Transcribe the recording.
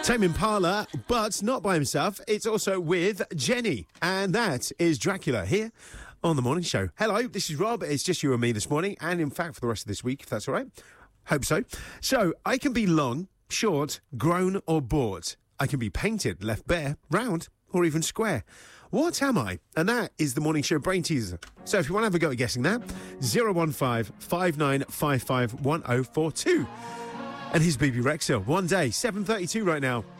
Tame Impala, but not by himself. It's also with Jenny, and that is Dracula here on The Morning Show. Hello, this is Rob. It's just you and me this morning, and in fact for the rest of this week, if that's all right. Hope so. So, I can be long, short, grown or bored. I can be painted, left bare, round or even square. What am I? And that is the Morning Show brain teaser. So if you want to have a go at guessing that, 015 5955 1042. And here's BB Rexha. One day, 7:32 right now.